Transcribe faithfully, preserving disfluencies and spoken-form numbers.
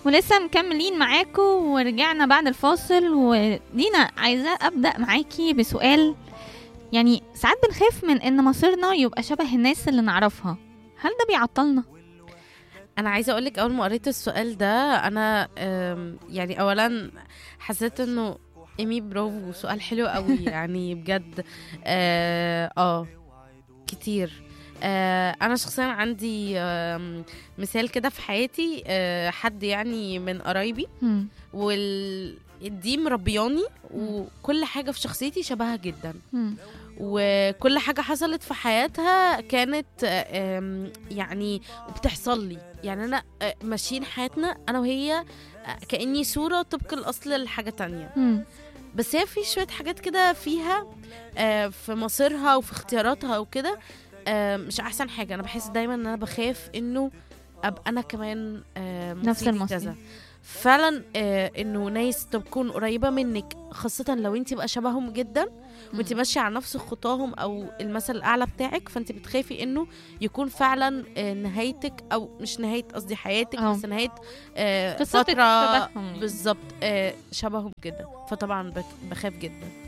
ولسه مكملين معاكم ورجعنا بعد الفاصل. ودينا عايزة أبدأ معاكي بسؤال. يعني ساعات بنخاف من إن مصيرنا يبقى شبه الناس اللي نعرفها، هل ده بيعطلنا؟ انا عايزه اقولك اول ما قريت السؤال ده انا أم، يعني اولا حسيت انه ايمي برافو، سؤال حلو قوي يعني بجد. اه, آه كتير. آه انا شخصيا عندي آم، مثال كده في حياتي، آه حد يعني من قرايبي، مم. وال دي مربياني، مم. وكل حاجه في شخصيتي شبهها جدا، مم. وكل حاجة حصلت في حياتها كانت آم، يعني وبتحصل لي. يعني أنا آه، ماشيين حياتنا أنا وهي آه، كأني صورة طبق الأصل لحاجة تانية. مم. بس هي في شوية حاجات كده فيها آه، في مصيرها وفي اختياراتها وكده آه، مش أحسن حاجة. أنا بحس دايما أن أنا بخاف إنه أبقى أنا كمان آه، نفس مصيري المصير. كذا. فعلا آه، انه ناس تكون قريبه منك، خاصه لو انت بقى شبههم جدا وانت مم. ماشيه على نفس خطاهم او المثل الاعلى بتاعك، فانت بتخافي انه يكون فعلا آه، نهايتك، او مش نهايه قصدي حياتك، اه بس نهايه آه، قصتك فتره شبههم يعني. بالظبط آه، شبههم جدا. فطبعا بك- بخاف جدا.